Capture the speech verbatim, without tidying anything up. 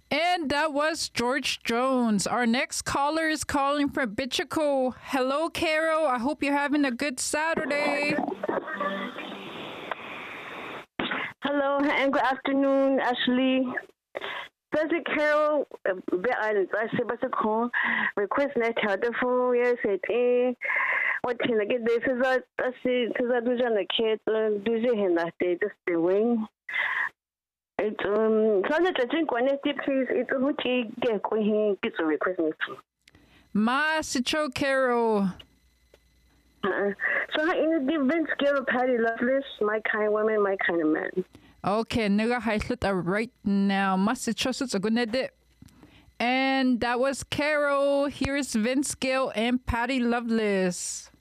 And that was George Jones. Our next caller is calling from Bichico. Hello, Carol. I hope you're having a good Saturday. Hello and good afternoon, Ashley. Basic Carol, I say basic home request net telephone. Yes, it is. What can I get? This is a I see. This is a do you kid? Do you hear that? They just doing. It's um. So I think when it please, it's a good get going. Get a request net. Ma Sitro Carol. Uh, so in the Vince Gill, Patty Loveless, my kind woman, my kind of man. Okay, nigga highlight right now. Must trust it's a good edit. And that was Carol. Here's Vince Gill and Patty Loveless.